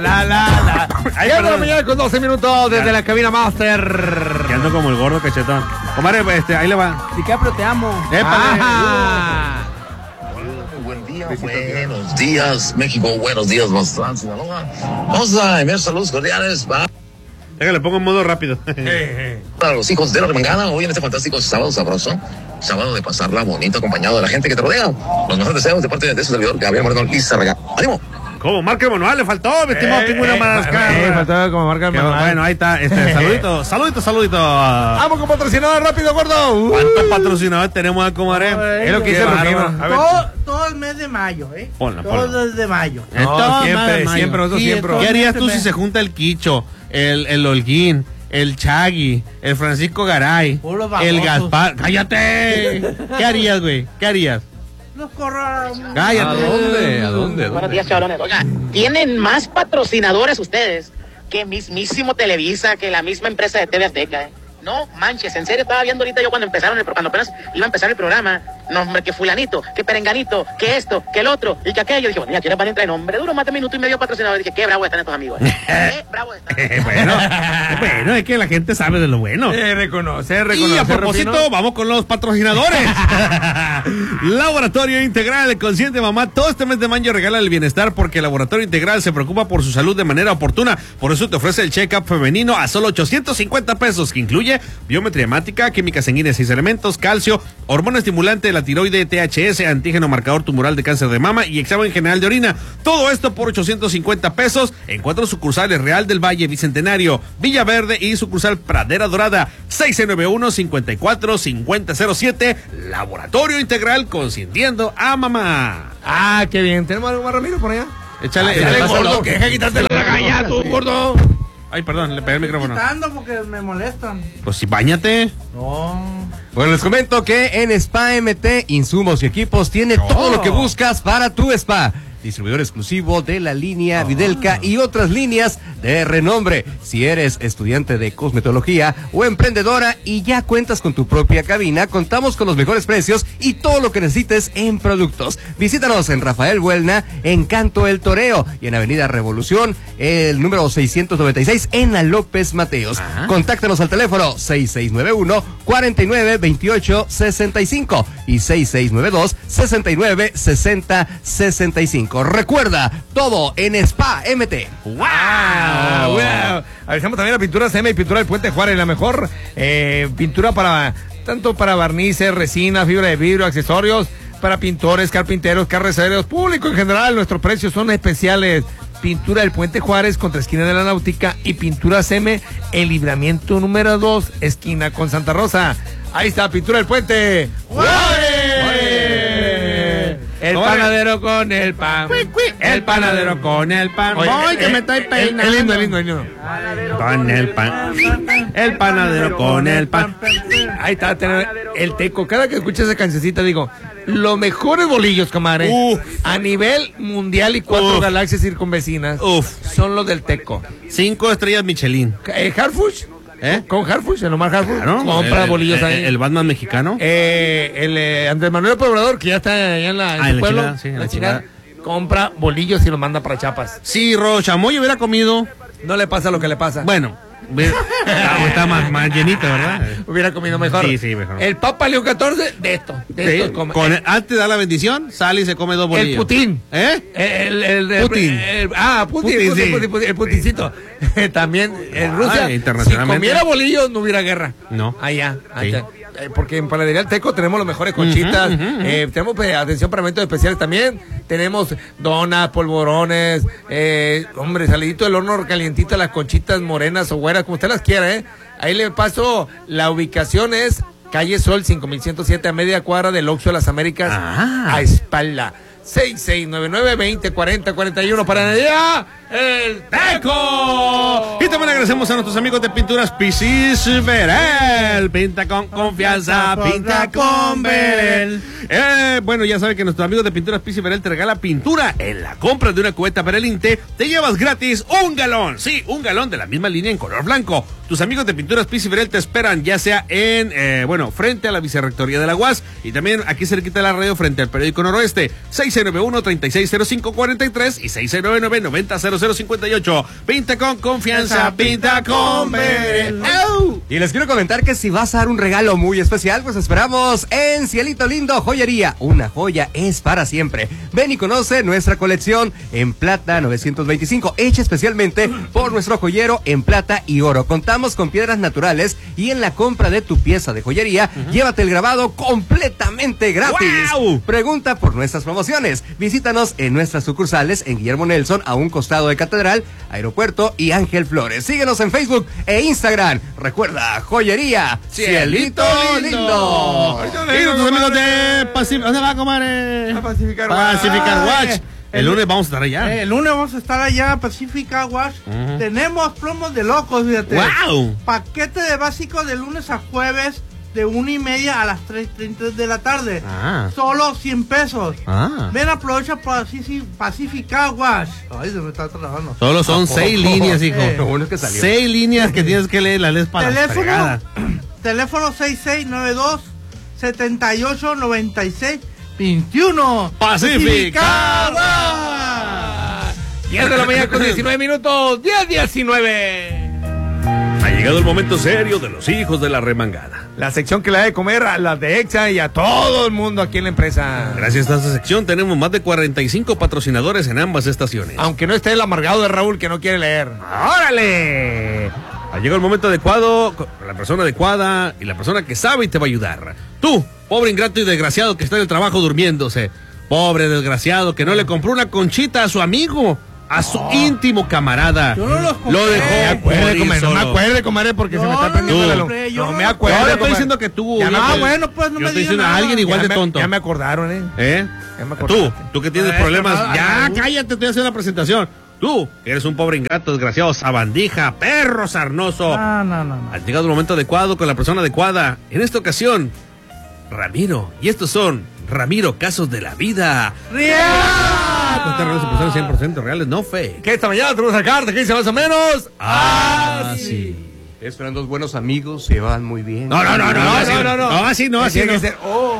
Ahí de la mañana con 12 minutos desde la cabina Master. Que ando como el gordo cachetón. Comadre, ahí le va. DiCaprio, te amo. Buen día, buenos días, México, buenos días, Mazatlán, Sinaloa. Vamos a enviar saludos cordiales para le pongo en modo rápido. los hijos de la remangada hoy en este fantástico sábado sabroso. Sábado de pasarla bonito acompañado de la gente que te rodea. Los mejores deseos de parte de su servidor, Gabriel Moreno Lizárraga. ¡Ánimo! ¿Cómo? Marca el manual, le faltó, mi estimado Pingüino Madagascar. Faltaba como marca el manual. Bueno, ahí está, saludito. Vamos con patrocinador rápido, gordo. ¿Cuántos patrocinadores tenemos, comadre? Es lo que dice Rufino. Todo el mes de mayo, Ponla. Todo el de mayo. Siempre, nosotros siempre. ¿Qué harías tú si se junta el Quicho, el Holguín, el Chagui, el Francisco Garay, el Gaspar? ¡Cállate! ¿Qué harías, güey? ¿Qué harías? Los corro. Cállate. ¿A dónde? Buenos días, chavalones. Oiga, tienen más patrocinadores ustedes que mismísimo Televisa, que la misma empresa de TV Azteca, No manches, en serio, estaba viendo ahorita yo cuando apenas iba a empezar el programa, no, hombre, que fulanito, que perenganito, que esto, que el otro, y que aquello. Dije, mira, ¿quiénes van a entrar? No, hombre, duro más de minuto y medio patrocinador. Dije, qué bravo están estos amigos. Qué bravo están. bueno, es que la gente sabe de lo bueno. Reconoce. Y a propósito, Rufino, vamos con los patrocinadores. Laboratorio Integral, Consciente Mamá, todo este mes de mayo regala el bienestar porque el Laboratorio Integral se preocupa por su salud de manera oportuna. Por eso te ofrece el check-up femenino a solo 850 pesos, que incluye biometría hemática, química sanguínea 6 elementos, calcio, hormona estimulante de la tiroide, THS, antígeno marcador tumoral de cáncer de mama y examen general de orina. Todo esto por 850 pesos en 4 sucursales: Real del Valle, Bicentenario, Villaverde y sucursal Pradera Dorada. 691-54-5007. Laboratorio Integral, consintiendo a mamá. qué bien. ¿Tenemos algo más, Ramiro, por allá? Échale, gordo, que deja de quitarte la caña, tú, gordo. Ay, perdón, le pegué el micrófono. Quitando porque me molestan. Pues si báñate. No. Bueno, les comento que en Spa MT, insumos y equipos, tiene todo lo que buscas para tu spa. Distribuidor exclusivo de la línea Videlca y otras líneas de renombre. Si eres estudiante de cosmetología o emprendedora y ya cuentas con tu propia cabina, contamos con los mejores precios y todo lo que necesites en productos. Visítanos en Rafael Buelna, en Canto El Toreo, y en Avenida Revolución, el número 696 en la López Mateos. Contáctanos al teléfono 6691-492865 y 6692-696065. Recuerda, todo en Spa MT. ¡Wow! Avisamos también a Pintura CM y Pintura del Puente Juárez, la mejor pintura tanto para barnices, resina, fibra de vidrio, accesorios, para pintores, carpinteros, carreceros, público en general. Nuestros precios son especiales. Pintura del Puente Juárez, contra esquina de la Náutica, y Pintura CM, el Libramiento número 2, esquina con Santa Rosa. Ahí está, Pintura del Puente Juárez. El panadero con el pan. El panadero con el pan. Ay, que me estoy peinando. Es lindo. Con el pan. El panadero con el pan. Ahí está, el Teco. Cada que escucho esa cancioncita digo, los mejores bolillos, comadre, a nivel mundial y 4 galaxias circunvecinas, son los del Teco. 5 estrellas Michelin. Harfush. Con Harfush, el Omar Harfush. Claro, compra bolillos ahí. El Batman mexicano. Andrés Manuel Obrador, que ya está allá en su pueblo, la chingada. compra bolillos y los manda para Chiapas. Si Rochamoy hubiera comido, no le pasa lo que le pasa. Bueno, está más llenito, ¿verdad? Hubiera comido mejor. Sí, mejor. El Papa León XIV, de esto come. Antes de dar la bendición, sale y se come 2 bolillos. El Putin. Putin. Putin, el Putincito. También en Rusia, internacionalmente, si comiera bolillos no hubiera guerra. No. Allá. Porque en Panadería El Teco tenemos los mejores conchitas. Tenemos atención para eventos especiales también. Tenemos donas, polvorones, salidito del horno calientito, las conchitas morenas o güeras, como usted las quiera, Ahí le paso, la ubicación es Calle Sol 5107, a media cuadra del Oxxo de las Américas, a espalda. 6699-2040-41 para Nadia El Teco. Y también agradecemos a nuestros amigos de Pinturas Pisis Verel. Pinta con confianza, pinta con Verel. Bueno, ya saben que nuestros amigos de Pinturas Pisis Verel te regala pintura. En la compra de una cubeta Verel Inte te llevas gratis un galón. Sí, un galón de la misma línea en color blanco. Tus amigos de Pinturas Pisis Verel te esperan, ya sea frente a la Vicerrectoría de la UAS y también aquí cerquita de la radio, frente al periódico Noroeste. 691-360543 y 699-900058. Pinta con confianza, pinta con ver. Y les quiero comentar que si vas a dar un regalo muy especial, pues esperamos en Cielito Lindo Joyería. Una joya es para siempre. Ven y conoce nuestra colección en plata 925, hecha especialmente por nuestro joyero en plata y oro. Contamos con piedras naturales y en la compra de tu pieza de joyería, llévate el grabado completamente gratis. ¡Wow! Pregunta por nuestras promociones. Visítanos en nuestras sucursales en Guillermo Nelson, a un costado de Catedral, Aeropuerto y Ángel Flores. Síguenos en Facebook e Instagram. Recuerda, joyería Cielito Lindo. Y los amigos de Pacific, ¿dónde va, comadre? A Pacificar Watch. El lunes vamos a estar allá. El lunes vamos a estar allá, Pacifica Wash. Tenemos promos de locos, fíjate. ¡Wow! Paquete de básico de lunes a jueves, de 1:30 a las 3:30 de la tarde. Solo 100 pesos. Ven, aprovecha Pacifica Wash. Ay, se me está trabajando. Solo son 6 líneas, hijo. Lo bueno es que salió. 6 líneas que tienes que leer, las lees para la fregada. Teléfono 6692-789621. Pacifica Wash. 10 de la mañana con 19 minutos. 10:19. Ha llegado el momento serio de los hijos de la remangada. La sección que le da de comer a las de EXA y a todo el mundo aquí en la empresa. Gracias a esta sección tenemos más de 45 patrocinadores en ambas estaciones. Aunque no esté el amargado de Raúl que no quiere leer. ¡Órale! Ha llegado el momento adecuado, con la persona adecuada y la persona que sabe y te va a ayudar. Tú, pobre ingrato y desgraciado que está en el trabajo durmiéndose. Pobre desgraciado que no le compró una conchita a su amigo, a su íntimo camarada. Yo no los compré. Lo dejó. No me acuerde, comadre, porque se me está prendiendo la luz. yo No me no- acuerdo. Yo le estoy comadre. diciendo que tú. Ya me- bueno, pues no yo me estoy digan diciendo a nada. alguien igual de tonto. Ya me acordaron, ¿Eh? Ya me acordaron. Tú que tienes Ay, problemas. ay, Ya, ay. cállate, estoy haciendo la presentación. Tú, que eres un pobre ingrato, desgraciado, sabandija, perro sarnoso. No. Ha llegado el momento adecuado con la persona adecuada. En esta ocasión, Ramiro. Y estos son Ramiro Casos de la Vida. Estos terrenos se pusieron 100% reales, no fake. Que esta mañana tenemos la carta que dice más o menos. Sí. Eran dos buenos amigos, se llevaban muy bien. No, así no. Tiene que ser.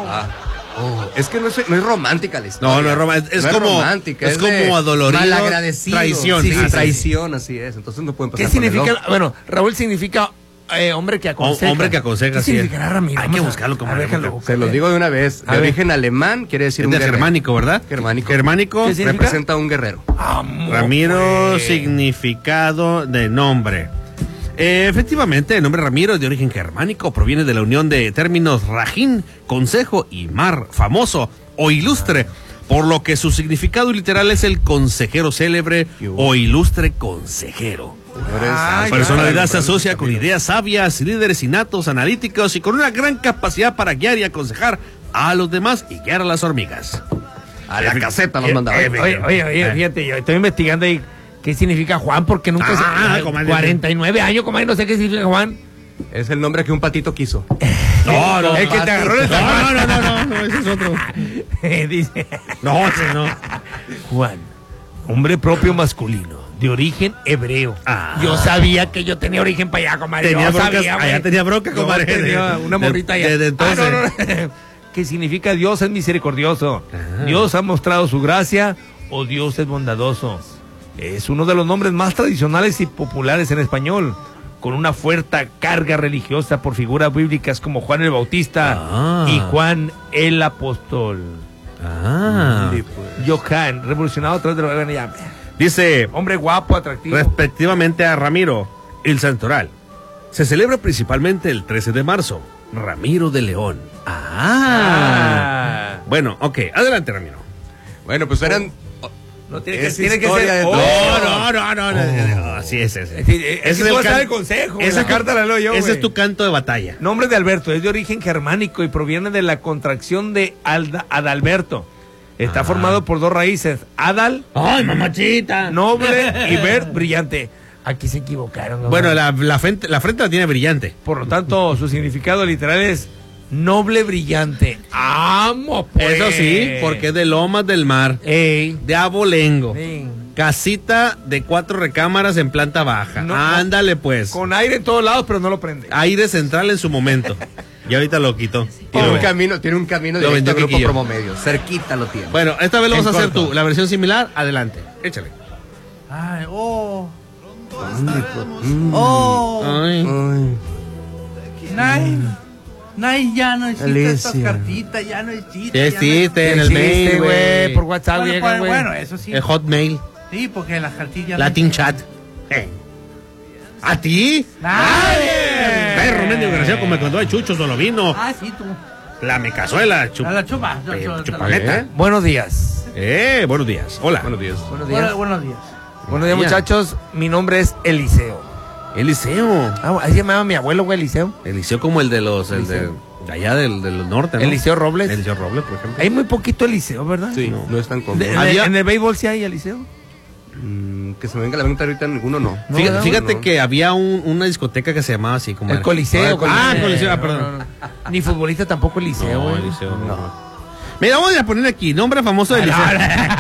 Es que no es romántica la historia. No es romántica. Es como romántica, es como de adolorido. malagradecido. Traición. Sí, Ah, sí. traición, así es. Entonces no pueden pasar. ¿Qué por el significa? ojo. Bueno, Raúl significa hombre que aconseja. Hombre que aconseja, ¿Qué sí. significará Ramiro? Hay que buscarlo como Se los digo de una vez. De origen alemán, quiere decir Es un de guerrero. germánico, ¿verdad? Germánico. Germánico. ¿Qué significa? Representa a un guerrero. Ramiro, significado de nombre. Efectivamente, el nombre Ramiro es de origen germánico, proviene de la unión de términos rajín, consejo, y mar, famoso o ilustre, por lo que su significado literal es el consejero célebre o ilustre consejero. Ay, Su personalidad se claro. asocia con ideas sabias, líderes innatos, analíticos y con una gran capacidad para guiar y aconsejar a los demás y guiar a las hormigas. A la caseta los mandaba. Oye, fíjate, yo estoy investigando ahí qué significa Juan, porque nunca comadre. 49 años, comadre, no sé qué significa Juan. Es el nombre que un patito quiso. No, El que te agarró el no, ese es otro. Dice No, ese no. Juan, hombre propio masculino, de origen hebreo. Yo sabía que yo tenía origen para allá, comadre. Tenía Yo broncas, sabía, allá güey. tenía bronca, Yo comadre. tenía una morrita allá. Desde entonces. no. Que significa Dios es misericordioso. Dios ha mostrado su gracia o Dios es bondadoso. Es uno de los nombres más tradicionales y populares en español, con una fuerte carga religiosa por figuras bíblicas como Juan el Bautista y Juan el Apóstol. Johan, revolucionado a través de la Dice, hombre guapo, atractivo. respectivamente a Ramiro, el santoral se celebra principalmente el 13 de marzo. Ramiro de León. Bueno, ok, adelante, Ramiro. Bueno, pues eran. No Es tiene que historia ser. de- No, sí, ese. Es que tú vas a dar el consejo. Esa Esa carta la leo yo. Ese güey. es tu canto de batalla. Nombre de Alberto es de origen germánico y proviene de la contracción de Adalberto. Está formado por dos raíces: Adal, ¡Ay, mamachita! noble, y ver, brillante. Aquí se equivocaron. ¿no? Bueno, la frente la tiene brillante. Por lo tanto, su significado literal es noble, brillante. ¡Amo, pues! Eso sí, porque es de Lomas del Mar, Ey. de Abolengo. Ey. Casita de 4 recámaras en planta baja. No, Ándale, pues. Con aire en todos lados, pero no lo prende. Aire central en su momento. Y ahorita lo quitó. Tiene un camino directo al Grupo Promomedios. Cerquita lo tiene. Bueno, esta vez lo vas a hacer tú. La versión similar, adelante. Échale. Ay, Nay, ya no existe estas cartitas, ya no existe. Ya existe en el mail, güey. Por WhatsApp llega, güey. Bueno, eso sí. El Hotmail. Sí, porque las cartillas. Latin Chat. ¿A ti? ¡Nadie! Perro, mendigo desgraciado, como cuando hay chuchos solo vino. Ah, sí, tú. La mecazuela, La chupa. chupaleta. Buenos días. Buenos días. Hola. Buenos días. Buenos días. Buenos días, muchachos. Mi nombre es Eliseo. Eliseo. Así llamaba mi abuelo, güey, Eliseo. Eliseo como el de allá del norte, ¿no? Eliseo Robles. Eliseo Robles, por ejemplo. Hay muy poquito Eliseo, ¿verdad? Sí, no es tan común. ¿En el béisbol sí hay Eliseo? Que se me venga la mente ahorita, ninguno no. Fíjate que había una discoteca que se llamaba así como... El Coliseo. Coliseo, perdón. No. Ni futbolista tampoco Eliseo, güey. No, Eliseo no. Mira, vamos a poner aquí, nombre famoso de Eliseo.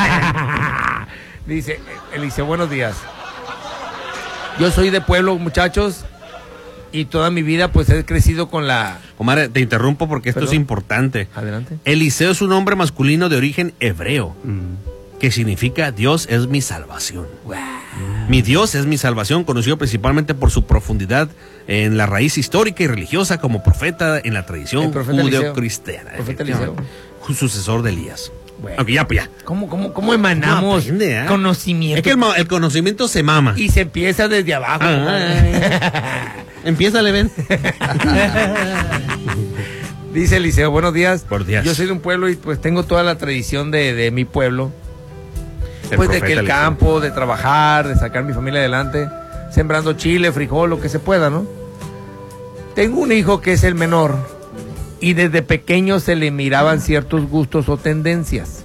Dice, Eliseo, buenos días. Yo soy de pueblo, muchachos, y toda mi vida pues he crecido con la... Omar, te interrumpo porque esto es importante. Adelante. Eliseo es un nombre masculino de origen hebreo, que significa Dios es mi salvación. Wow. Mi Dios es mi salvación, conocido principalmente por su profundidad en la raíz histórica y religiosa como profeta en la tradición judeocristiana. Profeta Eliseo. Sucesor de Elías. Bueno. Aunque ya. ¿Cómo emanamos conocimiento? Es que el conocimiento se mama. Y se empieza desde abajo. Empieza, ven. Dice Eliseo, buenos días. Buenos días. Yo soy de un pueblo y pues tengo toda la tradición de mi pueblo. Pues de que el campo, de trabajar, de sacar mi familia adelante, sembrando chile, frijol, lo que se pueda, ¿no? Tengo un hijo que es el menor. Y desde pequeño se le miraban ciertos gustos o tendencias.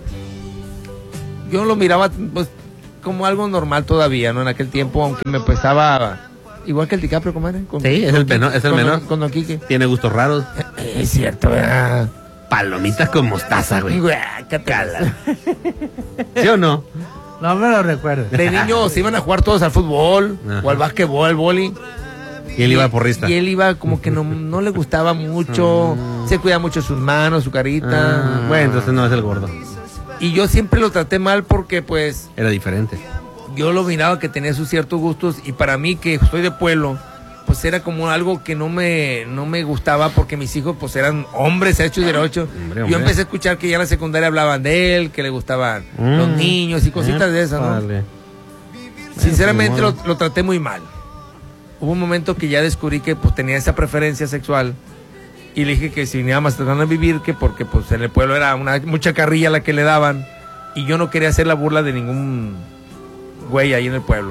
Yo lo miraba pues como algo normal todavía, ¿no? En aquel tiempo, aunque me pesaba igual que el DiCaprio, comadre. Sí, es el menor. Con Don Quique. Tiene gustos raros. Es cierto, ¿verdad? Palomitas con mostaza, güey. Guácatela. ¿Sí o no? No me lo recuerdo. De niños se iban a jugar todos al fútbol, o al básquetbol, al vóley. Y él iba porrista. Y él iba como que no le gustaba mucho, se cuida mucho sus manos, su carita. Bueno, entonces no es el gordo. Y yo siempre lo traté mal porque pues... Era diferente. Yo lo miraba que tenía sus ciertos gustos y para mí que soy de pueblo, pues era como algo que no me gustaba porque mis hijos pues eran hombres hechos y derechos. Yo empecé a escuchar que ya en la secundaria hablaban de él, que le gustaban los niños y cositas de esas, ¿no? Vale. Sinceramente lo traté muy mal. Hubo un momento que ya descubrí que pues tenía esa preferencia sexual y le dije que si venía a Mazatlán a vivir, que porque pues en el pueblo era mucha carrilla la que le daban y yo no quería hacer la burla de ningún güey ahí en el pueblo.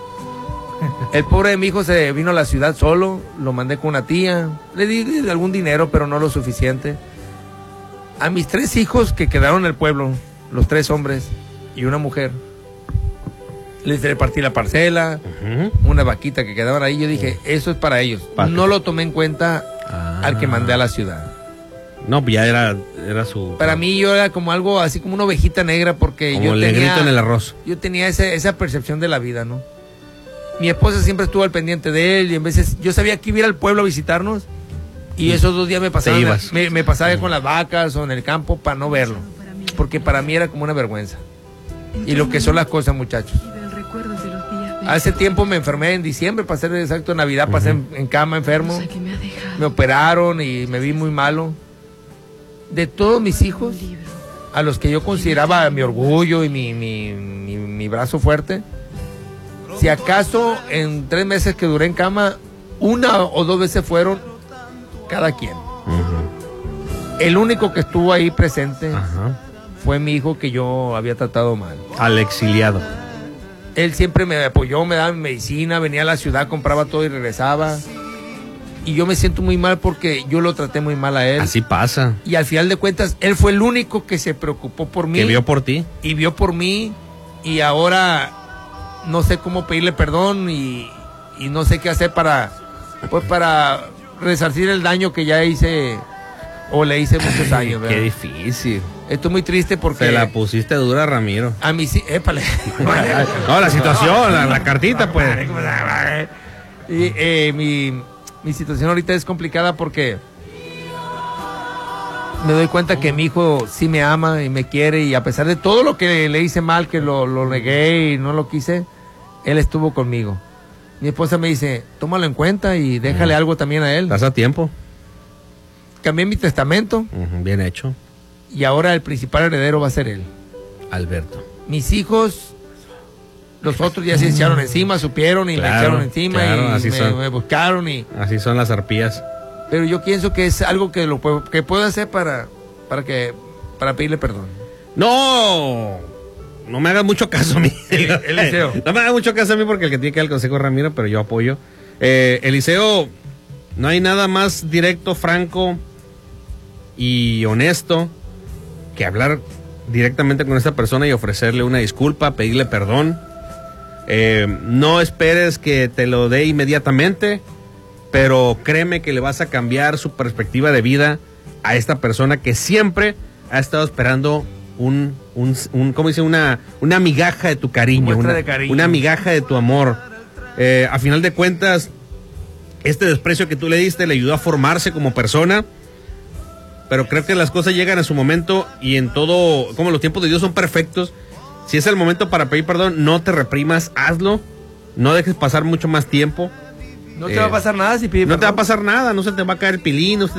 El pobre de mi hijo se vino a la ciudad solo, lo mandé con una tía, le di algún dinero pero no lo suficiente. A mis 3 hijos que quedaron en el pueblo, los 3 hombres y una mujer, les repartí la parcela, una vaquita que quedaban ahí. Yo dije, eso es para ellos. No lo tomé en cuenta al que mandé a la ciudad. No, pues ya era su... Para mí yo era como algo así como una ovejita negra porque como yo el tenía... negrito en el arroz. Yo tenía esa percepción de la vida, ¿no? Mi esposa siempre estuvo al pendiente de él y en veces yo sabía que iba a ir al pueblo a visitarnos y esos 2 días me pasaba con las vacas o en el campo para no verlo. Porque para mí era como una vergüenza. Y lo que son las cosas, muchachos. Hace tiempo me enfermé en diciembre, para ser exacto, en Navidad pasé en cama enfermo. Me operaron y me vi muy malo. De todos mis hijos, a los que yo consideraba mi orgullo y mi brazo fuerte, si acaso en 3 meses que duré en cama, 1 o 2 veces fueron cada quien. El único que estuvo ahí presente fue mi hijo que yo había tratado mal. Al exiliado. Él siempre me apoyó, me daba medicina, venía a la ciudad, compraba todo y regresaba. Y yo me siento muy mal porque yo lo traté muy mal a él. Así pasa. Y al final de cuentas, él fue el único que se preocupó por mí. Que vio por ti. Y vio por mí. Y ahora no sé cómo pedirle perdón y no sé qué hacer para resarcir el daño que ya hice o le hice muchos años. ¿Verdad? Qué difícil. Estoy muy triste porque... Te la pusiste dura, Ramiro. A mí sí... épale. No, la situación, la cartita, pues. Y mi situación ahorita es complicada porque me doy cuenta que mi hijo sí me ama y me quiere, y a pesar de todo lo que le hice mal, que lo negué y no lo quise, él estuvo conmigo. Mi esposa me dice, tómalo en cuenta y déjale algo también a él. Estás a tiempo. Cambié mi testamento. Bien hecho. Y ahora el principal heredero va a ser él. Alberto. Mis hijos, los otros ya se echaron encima, supieron y me echaron encima, claro, y me buscaron y... Así son las arpías. Pero yo pienso que es algo que puedo hacer para pedirle perdón. No me hagas mucho caso a mí. Eliseo. No me hagas mucho caso a mí, porque el que tiene que dar el consejo es Ramiro, pero yo apoyo. Eliseo, no hay nada más directo, franco y honesto que hablar directamente con esta persona y ofrecerle una disculpa, pedirle perdón. No esperes que te lo dé inmediatamente, pero créeme que le vas a cambiar su perspectiva de vida a esta persona que siempre ha estado esperando ¿cómo dice? Una migaja de tu cariño, una migaja de tu amor. A final de cuentas, este desprecio que tú le diste le ayudó a formarse como persona, pero creo que las cosas llegan a su momento, y en todo, como los tiempos de Dios son perfectos, si es el momento para pedir perdón, no te reprimas, hazlo, no dejes pasar mucho más tiempo. No te va a pasar nada si pides perdón. No te va a pasar nada, no se te va a caer el pilín, no,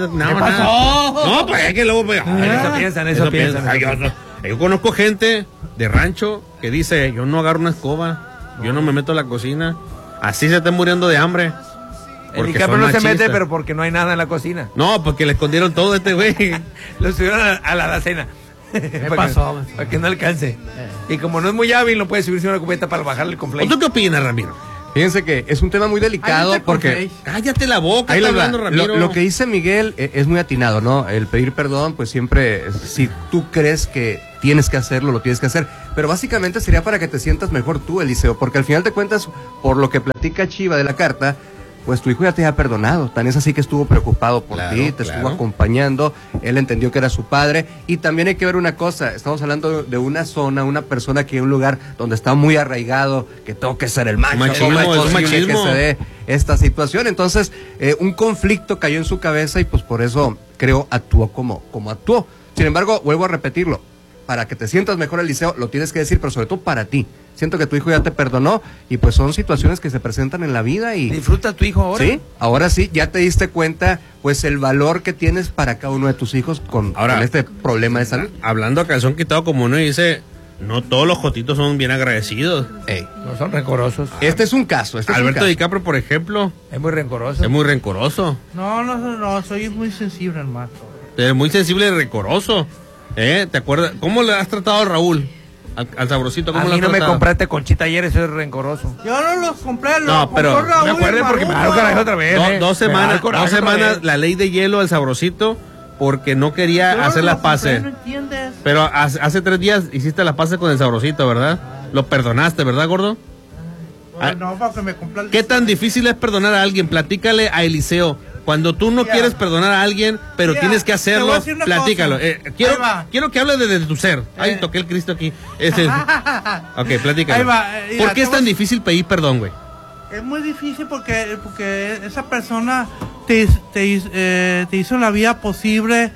no, pues es que luego... Eso piensan. Yo conozco gente de rancho que dice, yo no agarro una escoba, yo no me meto a la cocina, así se están muriendo de hambre. El DiCaprio no se mete, pero porque no hay nada en la cocina. No, porque le escondieron todo a este güey. Lo subieron a la alacena. ¿Qué pasó? Para que no alcance. Y como no es muy hábil, no puede subirse a una cubeta para bajarle el conflicto. ¿Tú qué opinas, Ramiro? Fíjense que es un tema muy delicado porque... Cállate la boca, está hablando Ramiro. Lo que dice Miguel es muy atinado, ¿no? El pedir perdón, pues siempre, si tú crees que tienes que hacerlo, lo tienes que hacer. Pero básicamente sería para que te sientas mejor tú, Eliseo, porque al final de cuentas, por lo que platica Chiva de la carta, pues tu hijo ya te ha perdonado. Tan es así que estuvo preocupado por ti, te estuvo acompañando, él entendió que era su padre. Y también hay que ver una cosa, estamos hablando de una zona, una persona que en un lugar donde está muy arraigado, que tengo que ser el macho, machismo, ¿cómo es posible machismo que se dé esta situación? Entonces, un conflicto cayó en su cabeza y pues por eso creo actuó como actuó. Sin embargo, vuelvo a repetirlo, para que te sientas mejor, Eliseo, lo tienes que decir, pero sobre todo para ti. Siento que tu hijo ya te perdonó y pues son situaciones que se presentan en la vida y... ¿Disfruta tu hijo ahora? Sí, ahora sí, ya te diste cuenta pues el valor que tienes para cada uno de tus hijos con este problema de salud. Hablando a calzón quitado, como uno dice, no todos los jotitos son bien agradecidos. No son rencorosos. Este es un caso. Alberto DiCaprio, por ejemplo. Es muy rencoroso. Es muy rencoroso. No, soy muy sensible, hermano. Es muy sensible y rencoroso. ¿Te acuerdas? ¿Cómo le has tratado a Raúl? Al sabrosito, ¿cómo a mí no me compraste Conchita ayer, eso es rencoroso. Yo no los compré, pero Raúl, me acuerdo porque me dejó carajo otra vez. Dos semanas la ley de hielo al sabrosito porque no quería hacer las paces. No entiendes. Pero hace 3 días hiciste las paces con el sabrosito, ¿verdad? Lo perdonaste, ¿verdad, gordo? No, porque me compré. ¿Qué tan difícil es perdonar a alguien? Platícale a Eliseo. Cuando tú no quieres perdonar a alguien, pero tienes que hacerlo, platícalo. Quiero que hables desde tu ser. Ay, toqué el Cristo aquí. Ok, platícalo. ¿Por qué es tan difícil pedir perdón, güey? Es muy difícil porque esa persona te hizo la vida posible.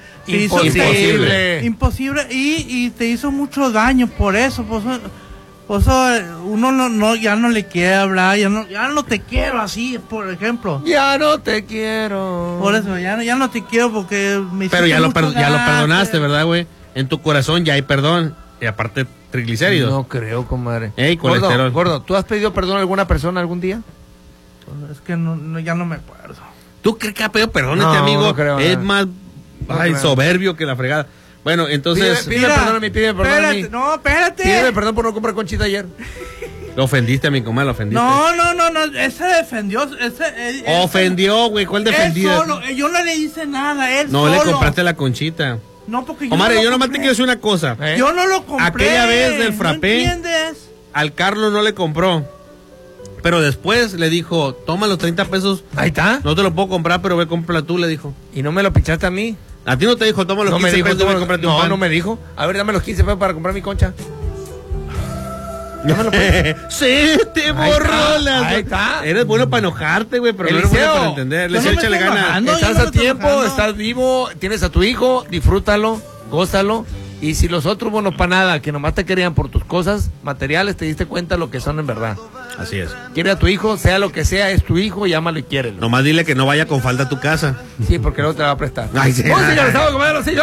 Imposible y te hizo mucho daño por eso. Por eso uno ya no le quiere hablar, ya no te quiero así, por ejemplo. Ya no te quiero. Por eso, ya no te quiero porque me Pero ya lo perdonaste, ¿verdad, güey? En tu corazón ya hay perdón. Y aparte, triglicéridos. No creo, comadre. Colesterol. Gordo, ¿tú has pedido perdón a alguna persona algún día? Es que ya no me acuerdo. ¿Tú crees que ha pedido perdón este amigo? No creo, es más soberbio que la fregada. Bueno, entonces... Pide perdón a mí. No, espérate. Pídeme perdón por no comprar Conchita ayer. Lo ofendiste a mi comadre, lo ofendiste. No, ese defendió. Ofendió, güey, ¿cuál defendió? Yo no le hice nada, él no solo. Le compraste la Conchita. No, porque yo comadre, no yo nomás te quiero decir una cosa. Yo no lo compré. Aquella vez del frappé, ¿no entiendes? Al Carlos no le compró. Pero después le dijo, toma los 30 pesos. Ahí está. No te lo puedo comprar, pero ve, cómprala tú, le dijo. ¿Y no me lo pichaste a mí? A ti no te dijo, toma los 15 pesos, no me dijo. A ver, dame los 15 pesos para comprar mi concha. Sí, te borró las. Ahí está. Eres bueno para enojarte, güey, pero no eres bueno para entender. Les échale ganas. Estás a tiempo, estás vivo, tienes a tu hijo, disfrútalo, gózalo. Y si los otros, bueno, para nada, que nomás te querían por tus cosas materiales, te diste cuenta lo que son en verdad. Así es. Quiere a tu hijo, sea lo que sea, es tu hijo, llámalo y quiérelo. Nomás dile que no vaya con falda a tu casa. Sí, porque luego te la va a prestar. Ay, sí. Música, estamos comiendo,